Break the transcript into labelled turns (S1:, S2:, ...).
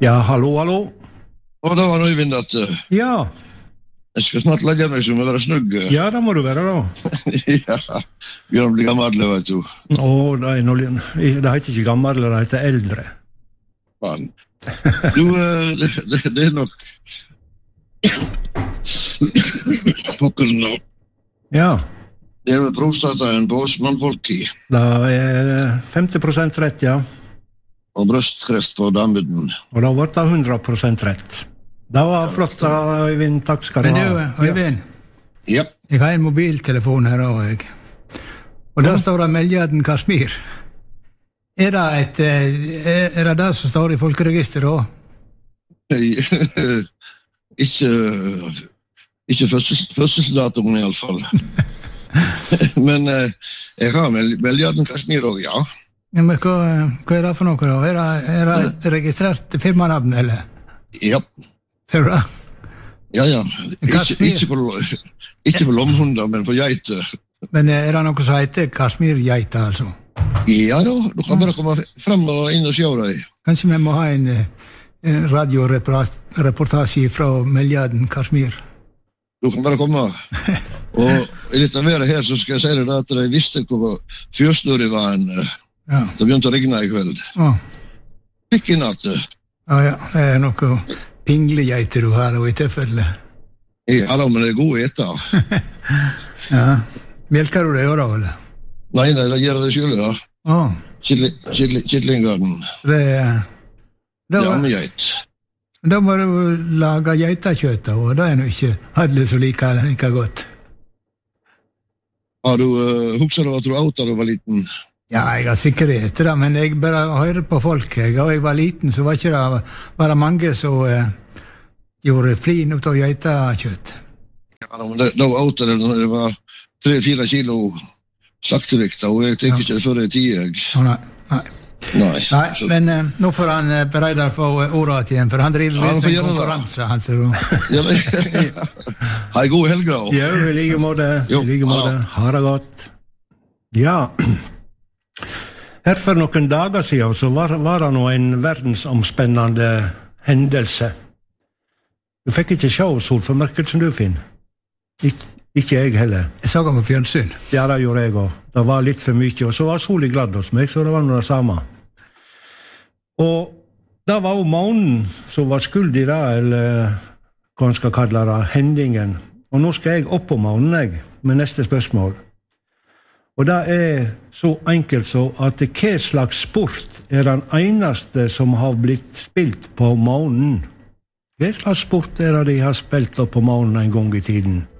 S1: Ja, hallo.
S2: Og da var Øyvind at
S1: Ja.
S2: jeg skal snart legge meg som å være snugg.
S1: Ja, det må du være da.
S2: Ja, begynner å bli gammel, vet du.
S1: Det heter ikke gammel, det heter eldre.
S2: Faen. Jo, det nok pokkeren nå.
S1: Ja.
S2: Det med prostataen på Osman-folki.
S1: Det 50% rett, ja.
S2: Og brøstkreft på dammen.
S1: Og da ble det 100% rett. Det var flott, Øyvind. Takk skal du ha.
S3: Men du, Øyvind,
S2: Ja.
S3: jeg har en mobiltelefon her også, og der står det Meljaden Kashmir. Er det det som står i folkeregisteret også?
S2: Ikke fødselsdatoen i alle fall. Men jeg har Meljaden Kashmir også, ja.
S3: Ja, men hva er det for noe da? Er det registrert firmanavn, eller?
S2: Ja.
S3: Ser du det?
S2: Ja.
S3: Kashmir.
S2: Ikke på lomhunder, men på geiter.
S3: Men er det noe som heter Kashmir-geita, altså?
S2: Ja da, du kan bare komme frem og inn og se deg.
S3: Kanskje vi må ha en radioreportasje fra Meljaden Kashmir?
S2: Du kan bare komme. Og i litt av været her så skal jeg si deg at jeg visste hvor fjøsnøret var det begynte å regne i kveld. Fikk i natt.
S3: Ja, det er noe pinglegeiter du har i tilfelle.
S2: Ja da, men det er god etter.
S3: Ja. Melker du det da, eller?
S2: Nei, det gjør det selv, ja. Kittlingarden. Ja, med geit.
S3: Da må du lage geitakjøtt, og det er nå ikke alle som liker godt.
S2: Har du hukset av at du outa da du var liten?
S3: Ja, jeg har sikkert etter det, men jeg bare hører på folk. Da jeg var liten, så var ikke det bare mange som gjorde flin ut av geitakjøtt.
S2: Ja, men da outa det når det var 3-4 kilo slaktevikt, og jeg tenker ikke det før jeg 10. Nei,
S3: men nå får han Reidar få ordet igjen, for han driver med en konkurranse.
S2: Ha en god helg da.
S1: Ja, i like måte. Ha det godt. Ja. Her for noen dager siden så var det nå en verdensomspennende hendelse. Du fikk ikke se solformørkelsen du, Finn. Ikke jeg heller.
S3: Jeg så han på fjernsyn.
S1: Ja, det gjorde jeg også. Det var litt for mye, og så var solen glad hos meg, så det var noe det samme. Og det var jo månen som var skuld i det, eller hva man skal kalle det, hendingen. Og nå skal jeg opp på månen, med neste spørsmål. Og det er så enkelt så at hva slags sport er den eneste som har blitt spilt på månen? Hva slags sport er det de har spilt opp på månen en gang i tiden?